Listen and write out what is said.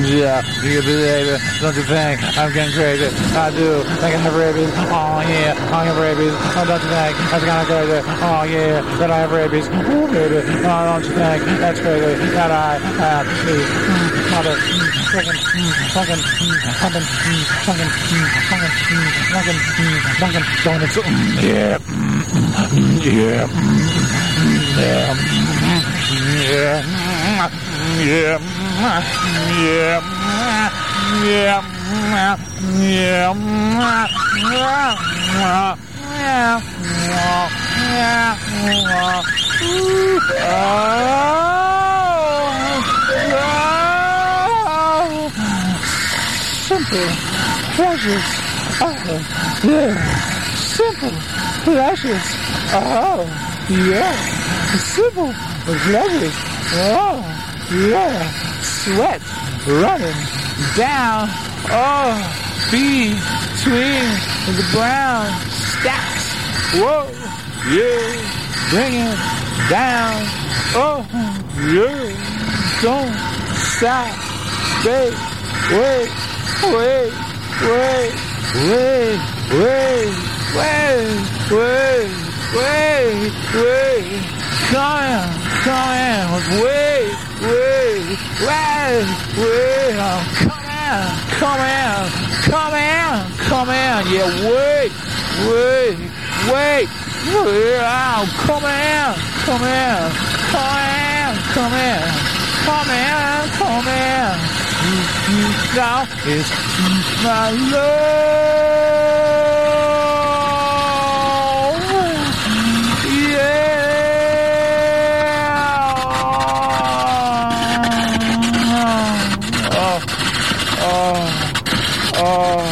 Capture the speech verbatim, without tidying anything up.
Yeah, you baby, don't you think I'm getting crazy? I do, think I have rabies. Oh yeah, I have rabies. Oh, don't you think that's kind of crazy? Oh yeah, that I have rabies. Oh baby, oh, don't you think that's crazy that I have these mother freaking fucking fucking fucking fucking fucking fucking donuts? Yeah, yeah, yeah, yeah, yeah, yeah, yeah, yeah, yeah, simple pleasures. Oh, yeah. Simple pleasures. Oh, yeah. Simple pleasures. Oh, yeah. Sweat running down. Oh, between the brown stacks. Whoa, yeah. Bring it down. Oh, yeah. Don't stop. Wait, wait, wait, wait, wait, wait, wait, wait, wait, wait. Come in, come in. Wait, wait, wait, wait. Come in, come in, come in, come in. Yeah, wait, wait, wait. Oh, come in, come in, come in, come in, come in, come in. Now is my love. Yeah. Oh, oh, oh.